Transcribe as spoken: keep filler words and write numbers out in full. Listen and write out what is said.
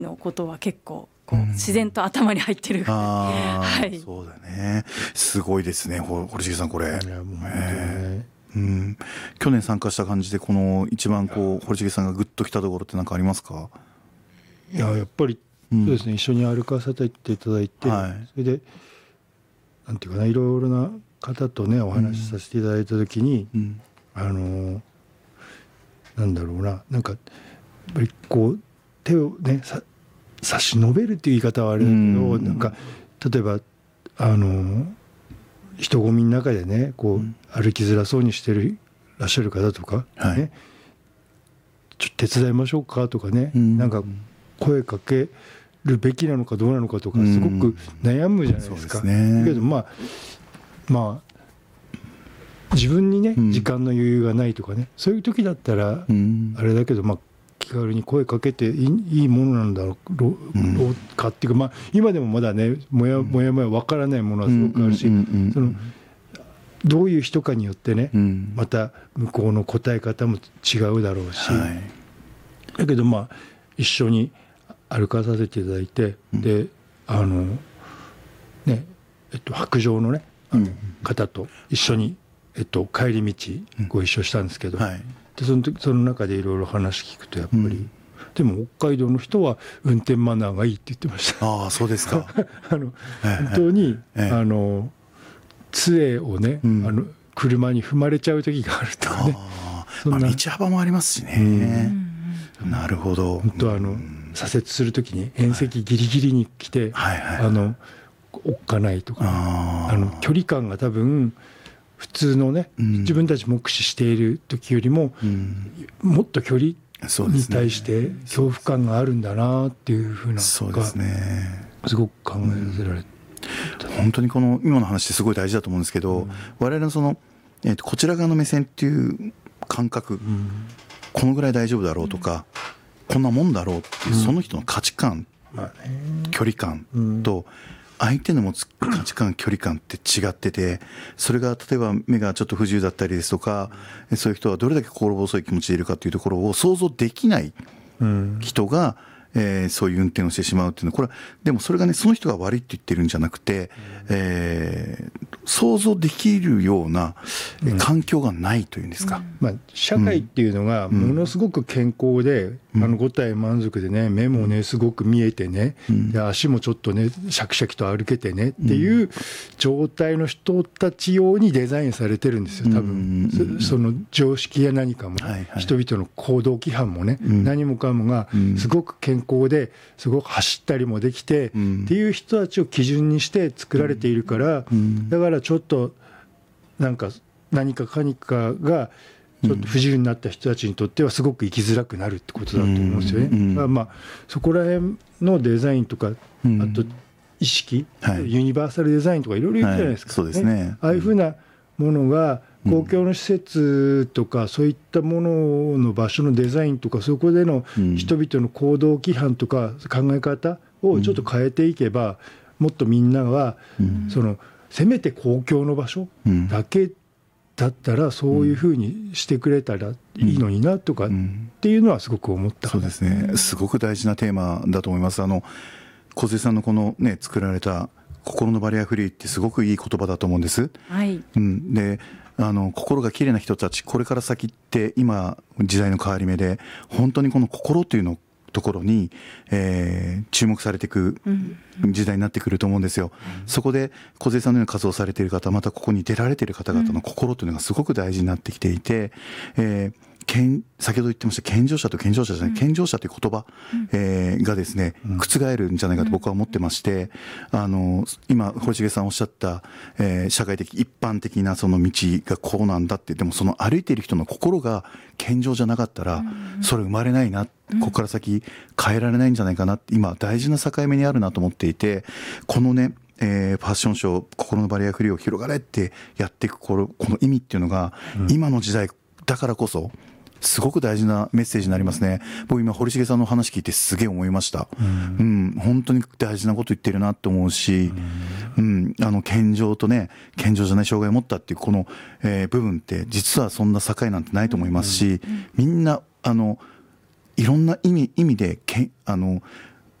のことは結構こう自然と頭に入ってる、うん、 あ、 はい、 そうだね。すごいですね、堀重さんこれ。いやもう本当にね、えーうん、去年参加した感じでこの一番こう堀重さんがグッときたところって何かありますか？ いややっぱりそうですね、うん、一緒に歩かせていただいて、はい、それでなんていうかないろいろな方とねお話しさせていただいた時に、うん、あのなんだろうな、なんかやっぱりこう手をねさ差し伸べるっていう言い方はあれだけど、うん、なんか例えばあの人混みの中でねこう歩きづらそうにしてるらっしゃる方とか、ね、はい、ちょっと手伝いましょうかとかね、うん、なんか声かけるべきなのかどうなのかとかすごく悩むじゃないですか。うん、そうですね。だけどまあまあ自分にね時間の余裕がないとかね、そういう時だったらあれだけど、まあ気軽に声かけてい い, いいものなんだろうかっていうか、まあ今でもまだねもやもやもや分からないものはすごくあるし、そのどういう人かによってね、また向こうの答え方も違うだろうし、はい、だけどまあ一緒に歩かさせていただいて、であのねえっと白杖のねあの方と一緒に、えっと、帰り道ご一緒したんですけど、はい、でその時その中でいろいろ話聞くとやっぱり、うん、でも北海道の人は運転マナーがいいって言ってました。 ああそうですか。 あの本当に、ええ、あの杖をね、うん、あの車に踏まれちゃう時があるとかね、 あ、まあ、道幅もありますしね、うん、なるほど。 本当あの、うん、左折する時に縁石ギリギリに来て、はいはいはい、あのおっかないとか、ね、ああの距離感が多分普通のね、うん、自分たち目視している時よりも、うん、もっと距離に対して恐怖感があるんだなっていうふうなのがそうですね、 すごく考えさせられて、 うん、本当にこの今の話ってすごい大事だと思うんですけど、うん、我々のその、えーと、こちら側の目線っていう感覚、うん、このぐらい大丈夫だろうとか、こんなもんだろうっていう、その人の価値観、まあね、距離感と相手の持つ価値観距離感って違ってて、それが例えば目がちょっと不自由だったりですとか、そういう人はどれだけ心細い気持ちでいるかっていうところを想像できない人が、えー、そういう運転をしてしまうっていうのは、これはでもそれがねその人が悪いって言ってるんじゃなくて、えー、想像できるような環境がないというんですか、 うんまあ、社会っていうのがものすごく健康で、うん、あの五体満足でね、目もねすごく見えてね、うん、で足もちょっとねシャキシャキと歩けてねっていう状態の人たち用にデザインされてるんですよ多分、うん、そ, その常識や何かも、はいはい、人々の行動規範もね、うん、何もかもがすごく健康ですごく走ったりもできて、うん、っていう人たちを基準にして作られているから、うん、だからちょっとなんか何かかにかがちょっと不自由になった人たちにとってはすごく生きづらくなるってことだと思うんですよね、うん、だからまあそこら辺のデザインとか、うん、あと意識、はい、ユニバーサルデザインとかいろいろ言ってるじゃないですか、 はい、そうですね、 ああいうふうなものが公共の施設とかそういったものの場所のデザインとかそこでの人々の行動規範とか考え方をちょっと変えていけばもっとみんなはそのせめて公共の場所だけだったらそういうふうにしてくれたらいいのになとかっていうのはすごく思った、 そうですね、すごく大事なテーマだと思います。あの梢さんのこのね作られた心のバリアフリーってすごくいい言葉だと思うんです、 はいうん、であの心がきれいな人たちこれから先って今時代の変わり目で本当にこの心というのところに、えー、注目されていく時代になってくると思うんですよ、うん、そこで梢さんのような活動されている方またここに出られている方々の心というのがすごく大事になってきていて、えー健先ほど言ってました健常者と健常者じゃない、うん、健常者という言葉、うんえー、がですね、うん、覆るんじゃないかと僕は思ってまして、うん、あの今堀重さんおっしゃった、えー、社会的一般的なその道がこうなんだって、でもその歩いている人の心が健常じゃなかったら、うん、それ生まれないな、うん、ここから先変えられないんじゃないかなって今大事な境目にあるなと思っていて、このねえー、ファッションショー心のバリアフリーを広がれってやっていくこの、この意味っていうのが、うん、今の時代だからこそすごく大事なメッセージになりますね。僕今堀重さんの話聞いてすげえ思いました、うんうん、本当に大事なこと言ってるなって思うし、うんうん、あの健常とね健常じゃない障害を持ったっていうこの、えー、部分って実はそんな境なんてないと思いますし、みんなあのいろんな意味意味でけあの